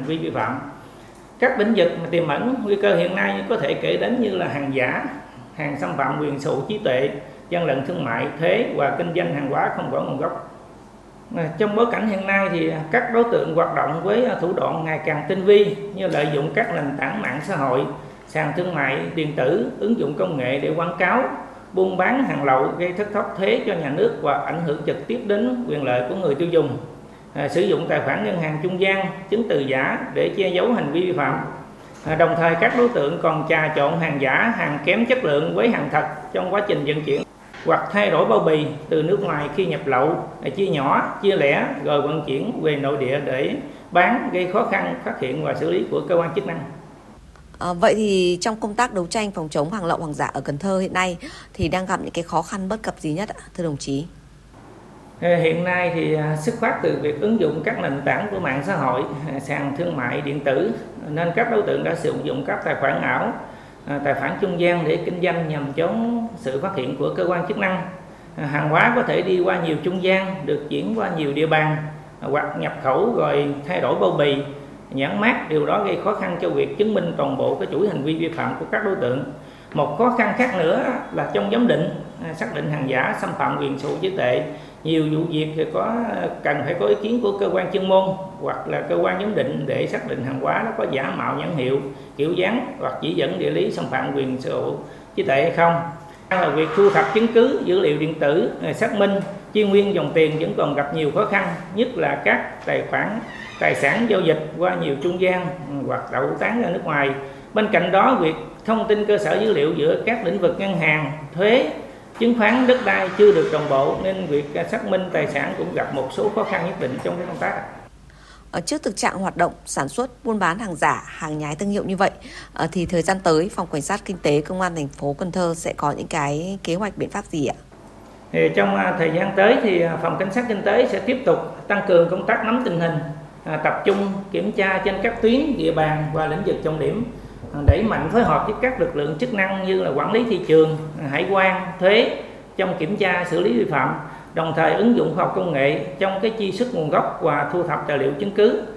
vi vi phạm. Các lĩnh vực mà tiềm ẩn nguy cơ hiện nay có thể kể đến như là hàng giả, hàng xâm phạm quyền sở hữu trí tuệ, gian lận thương mại, thuế và kinh doanh hàng hóa không rõ nguồn gốc. Trong bối cảnh hiện nay thì các đối tượng hoạt động với thủ đoạn ngày càng tinh vi như lợi dụng các nền tảng mạng xã hội, sàn thương mại điện tử, ứng dụng công nghệ để quảng cáo, buôn bán hàng lậu gây thất thoát thuế cho nhà nước và ảnh hưởng trực tiếp đến quyền lợi của người tiêu dùng. Sử dụng tài khoản ngân hàng trung gian, chứng từ giả để che giấu hành vi vi phạm. Đồng thời các đối tượng còn trà trộn hàng giả, hàng kém chất lượng với hàng thật trong quá trình vận chuyển, hoặc thay đổi bao bì từ nước ngoài khi nhập lậu, chia nhỏ, chia lẻ rồi vận chuyển về nội địa để bán, gây khó khăn phát hiện và xử lý của cơ quan chức năng. Vậy thì trong công tác đấu tranh phòng chống hàng lậu hàng giả ở Cần Thơ hiện nay thì đang gặp những cái khó khăn bất cập gì nhất ạ, thưa đồng chí? Hiện nay thì xuất phát từ việc ứng dụng các nền tảng của mạng xã hội, sàn thương mại điện tử nên các đối tượng đã sử dụng các tài khoản ảo, tài khoản trung gian để kinh doanh nhằm chống sự phát hiện của cơ quan chức năng. Hàng hóa có thể đi qua nhiều trung gian, được chuyển qua nhiều địa bàn hoặc nhập khẩu rồi thay đổi bao bì, nhãn mác, điều đó gây khó khăn cho việc chứng minh toàn bộ cái chuỗi hành vi vi phạm của các đối tượng. Một khó khăn khác nữa là trong giám định, xác định hàng giả xâm phạm quyền sở hữu trí tuệ. Nhiều vụ việc thì cần phải có ý kiến của cơ quan chuyên môn hoặc là cơ quan giám định để xác định hàng hóa nó có giả mạo nhãn hiệu, kiểu dáng hoặc chỉ dẫn địa lý xâm phạm quyền sở hữu trí tuệ hay không. Là việc thu thập chứng cứ, dữ liệu điện tử, xác minh, truy nguyên dòng tiền vẫn còn gặp nhiều khó khăn, nhất là các tài khoản, tài sản giao dịch qua nhiều trung gian hoặc lậu tán ra nước ngoài. Bên cạnh đó, việc thông tin cơ sở dữ liệu giữa các lĩnh vực ngân hàng, thuế, chứng khoán, đất đai chưa được đồng bộ nên việc xác minh tài sản cũng gặp một số khó khăn nhất định trong cái công tác. Trước thực trạng hoạt động sản xuất, buôn bán hàng giả, hàng nhái thương hiệu như vậy thì thời gian tới Phòng Cảnh sát Kinh tế Công an thành phố Cần Thơ sẽ có những cái kế hoạch biện pháp gì ạ? Trong thời gian tới thì Phòng Cảnh sát Kinh tế sẽ tiếp tục tăng cường công tác nắm tình hình, tập trung kiểm tra trên các tuyến, địa bàn và lĩnh vực trọng điểm, đẩy mạnh phối hợp với các lực lượng chức năng như là quản lý thị trường, hải quan, thuế trong kiểm tra xử lý vi phạm, đồng thời ứng dụng khoa học công nghệ trong cái truy xuất nguồn gốc và thu thập tài liệu chứng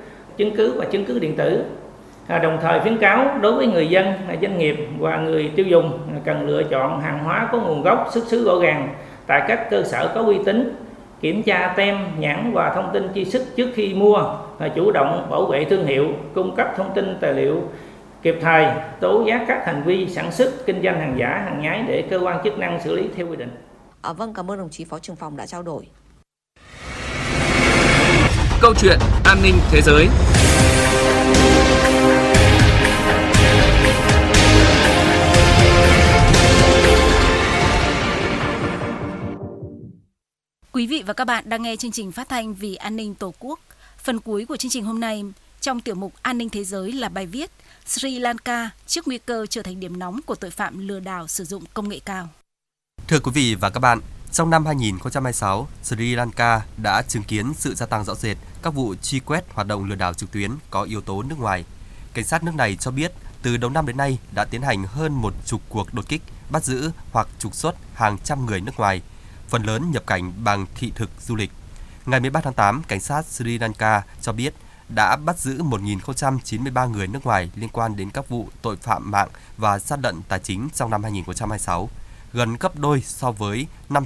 cứ và chứng cứ điện tử. Đồng thời khuyến cáo đối với người dân, doanh nghiệp và người tiêu dùng cần lựa chọn hàng hóa có nguồn gốc xuất xứ rõ ràng tại các cơ sở có uy tín, kiểm tra tem nhãn và thông tin truy xuất trước khi mua, chủ động bảo vệ thương hiệu, cung cấp thông tin tài liệu kịp thời, tố giác các hành vi sản xuất, kinh doanh hàng giả, hàng nhái để cơ quan chức năng xử lý theo quy định. Vâng, cảm ơn đồng chí Phó trưởng phòng đã trao đổi. Câu chuyện an ninh thế giới. Quý vị và các bạn đang nghe chương trình phát thanh Vì an ninh Tổ quốc. Phần cuối của chương trình hôm nay trong tiểu mục An ninh thế giới là bài viết Sri Lanka trước nguy cơ trở thành điểm nóng của tội phạm lừa đảo sử dụng công nghệ cao. Thưa quý vị và các bạn, trong năm 2026, Sri Lanka đã chứng kiến sự gia tăng rõ rệt các vụ truy quét hoạt động lừa đảo trực tuyến có yếu tố nước ngoài. Cảnh sát nước này cho biết từ đầu năm đến nay đã tiến hành hơn 10 cuộc đột kích, bắt giữ hoặc trục xuất hàng trăm người nước ngoài, phần lớn nhập cảnh bằng thị thực du lịch. Ngày 13 tháng 8, cảnh sát Sri Lanka cho biết đã bắt giữ 1.093 người nước ngoài liên quan đến các vụ tội phạm mạng và gian lận tài chính trong năm 2026, gần gấp đôi so với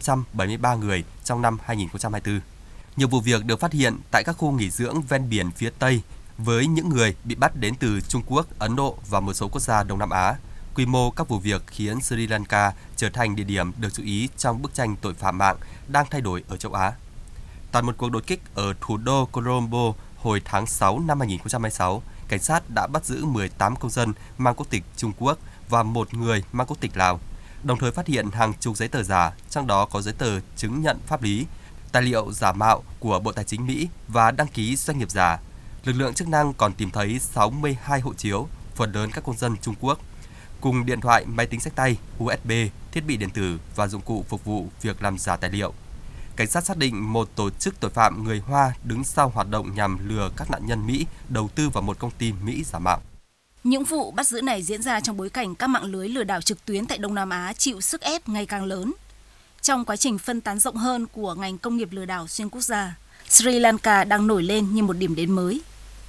573 người trong năm 2024. Nhiều vụ việc được phát hiện tại các khu nghỉ dưỡng ven biển phía Tây với những người bị bắt đến từ Trung Quốc, Ấn Độ và một số quốc gia Đông Nam Á. Quy mô các vụ việc khiến Sri Lanka trở thành địa điểm được chú ý trong bức tranh tội phạm mạng đang thay đổi ở châu Á. Tại một cuộc đột kích ở thủ đô Colombo hồi tháng 6 năm 2026, cảnh sát đã bắt giữ 18 công dân mang quốc tịch Trung Quốc và một người mang quốc tịch Lào, đồng thời phát hiện hàng chục giấy tờ giả, trong đó có giấy tờ chứng nhận pháp lý, tài liệu giả mạo của Bộ Tài chính Mỹ và đăng ký doanh nghiệp giả. Lực lượng chức năng còn tìm thấy 62 hộ chiếu, phần lớn các công dân Trung Quốc, cùng điện thoại, máy tính xách tay, USB, thiết bị điện tử và dụng cụ phục vụ việc làm giả tài liệu. Cảnh sát xác định một tổ chức tội phạm người Hoa đứng sau hoạt động nhằm lừa các nạn nhân Mỹ đầu tư vào một công ty Mỹ giả mạo. Những vụ bắt giữ này diễn ra trong bối cảnh các mạng lưới lừa đảo trực tuyến tại Đông Nam Á chịu sức ép ngày càng lớn. Trong quá trình phân tán rộng hơn của ngành công nghiệp lừa đảo xuyên quốc gia, Sri Lanka đang nổi lên như một điểm đến mới.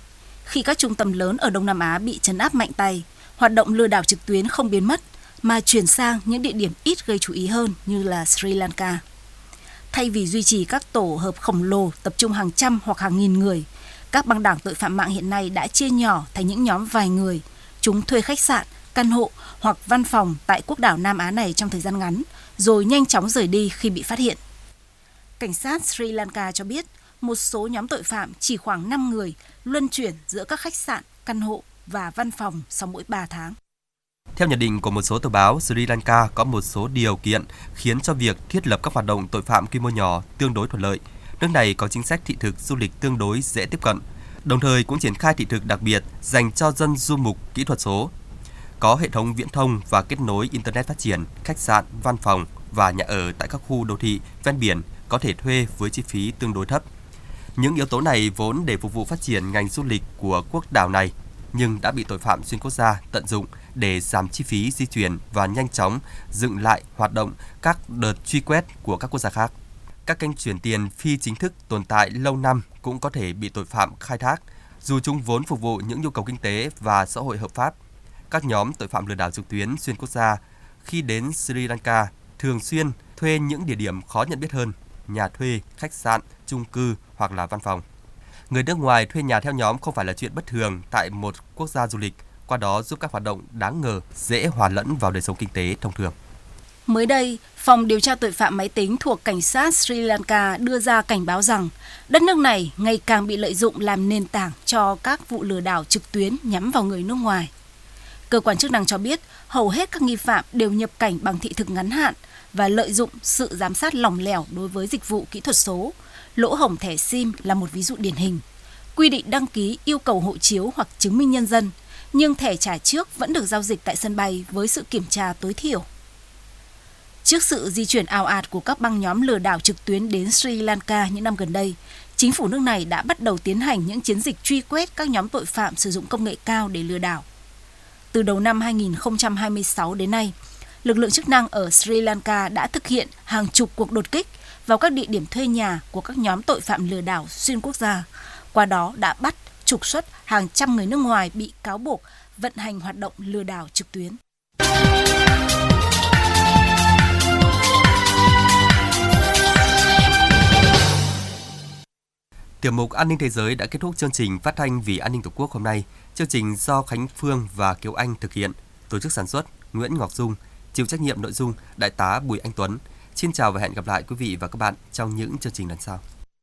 Khi các trung tâm lớn ở Đông Nam Á bị trấn áp mạnh tay, hoạt động lừa đảo trực tuyến không biến mất mà chuyển sang những địa điểm ít gây chú ý hơn như là Sri Lanka. Thay vì duy trì các tổ hợp khổng lồ tập trung hàng trăm hoặc hàng nghìn người, các băng đảng tội phạm mạng hiện nay đã chia nhỏ thành những nhóm vài người. Chúng thuê khách sạn, căn hộ hoặc văn phòng tại quốc đảo Nam Á này trong thời gian ngắn, rồi nhanh chóng rời đi khi bị phát hiện. Cảnh sát Sri Lanka cho biết, một số nhóm tội phạm chỉ khoảng 5 người luân chuyển giữa các khách sạn, căn hộ và văn phòng sau mỗi 3 tháng. Theo nhận định của một số tờ báo, Sri Lanka có một số điều kiện khiến cho việc thiết lập các hoạt động tội phạm quy mô nhỏ tương đối thuận lợi. Nước này có chính sách thị thực du lịch tương đối dễ tiếp cận, đồng thời cũng triển khai thị thực đặc biệt dành cho dân du mục kỹ thuật số. Có hệ thống viễn thông và kết nối Internet phát triển, khách sạn, văn phòng và nhà ở tại các khu đô thị ven biển có thể thuê với chi phí tương đối thấp. Những yếu tố này vốn để phục vụ phát triển ngành du lịch của quốc đảo này, nhưng đã bị tội phạm xuyên quốc gia tận dụng để giảm chi phí di chuyển và nhanh chóng dựng lại hoạt động các đợt truy quét của các quốc gia khác. Các kênh chuyển tiền phi chính thức tồn tại lâu năm cũng có thể bị tội phạm khai thác, dù chúng vốn phục vụ những nhu cầu kinh tế và xã hội hợp pháp. Các nhóm tội phạm lừa đảo trực tuyến xuyên quốc gia khi đến Sri Lanka thường xuyên thuê những địa điểm khó nhận biết hơn, nhà thuê, khách sạn, chung cư hoặc là văn phòng. Người nước ngoài thuê nhà theo nhóm không phải là chuyện bất thường tại một quốc gia du lịch, qua đó giúp các hoạt động đáng ngờ dễ hòa lẫn vào đời sống kinh tế thông thường. Mới đây, Phòng điều tra tội phạm máy tính thuộc Cảnh sát Sri Lanka đưa ra cảnh báo rằng đất nước này ngày càng bị lợi dụng làm nền tảng cho các vụ lừa đảo trực tuyến nhắm vào người nước ngoài. Cơ quan chức năng cho biết hầu hết các nghi phạm đều nhập cảnh bằng thị thực ngắn hạn và lợi dụng sự giám sát lỏng lẻo đối với dịch vụ kỹ thuật số. Lỗ hổng thẻ SIM là một ví dụ điển hình. Quy định đăng ký yêu cầu hộ chiếu hoặc chứng minh nhân dân, nhưng thẻ trả trước vẫn được giao dịch tại sân bay với sự kiểm tra tối thiểu. Trước sự di chuyển ào ạt của các băng nhóm lừa đảo trực tuyến đến Sri Lanka những năm gần đây, chính phủ nước này đã bắt đầu tiến hành những chiến dịch truy quét các nhóm tội phạm sử dụng công nghệ cao để lừa đảo. Từ đầu năm 2026 đến nay, lực lượng chức năng ở Sri Lanka đã thực hiện hàng chục cuộc đột kích vào các địa điểm thuê nhà của các nhóm tội phạm lừa đảo xuyên quốc gia. Qua đó đã bắt, trục xuất hàng trăm người nước ngoài bị cáo buộc vận hành hoạt động lừa đảo trực tuyến. Tiểu mục An ninh Thế giới đã kết thúc chương trình phát thanh Vì An ninh Tổ quốc hôm nay. Chương trình do Khánh Phương và Kiều Anh thực hiện, tổ chức sản xuất Nguyễn Ngọc Dung, chịu trách nhiệm nội dung Đại tá Bùi Anh Tuấn. Xin chào và hẹn gặp lại quý vị và các bạn trong những chương trình lần sau.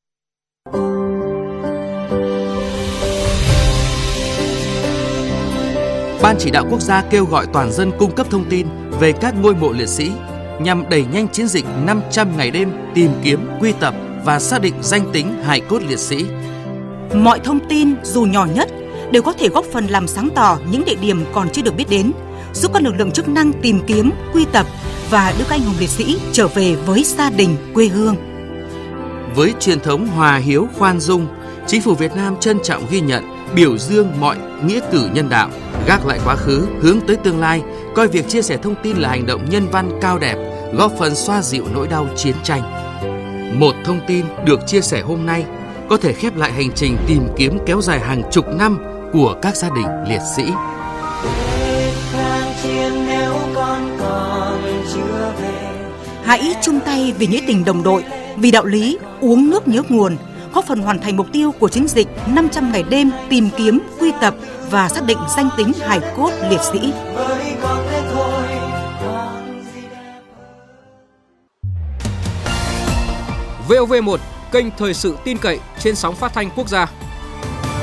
Ban chỉ đạo quốc gia kêu gọi toàn dân cung cấp thông tin về các ngôi mộ liệt sĩ nhằm đẩy nhanh chiến dịch 500 ngày đêm tìm kiếm, quy tập và xác định danh tính hài cốt liệt sĩ. Mọi thông tin dù nhỏ nhất đều có thể góp phần làm sáng tỏ những địa điểm còn chưa được biết đến, giúp các lực lượng chức năng tìm kiếm, quy tập và đưa các anh hùng liệt sĩ trở về với gia đình, quê hương. Với truyền thống hòa hiếu khoan dung, Chính phủ Việt Nam trân trọng ghi nhận, biểu dương mọi nghĩa cử nhân đạo, gác lại quá khứ, hướng tới tương lai, coi việc chia sẻ thông tin là hành động nhân văn cao đẹp, góp phần xoa dịu nỗi đau chiến tranh. Một thông tin được chia sẻ hôm nay có thể khép lại hành trình tìm kiếm kéo dài hàng chục năm của các gia đình liệt sĩ. Hãy chung tay vì nghĩa tình đồng đội, vì đạo lý uống nước nhớ nguồn, góp phần hoàn thành mục tiêu của chiến dịch 500 ngày đêm tìm kiếm, quy tập và xác định danh tính hài cốt liệt sĩ. VOV1, kênh thời sự tin cậy trên sóng phát thanh quốc gia.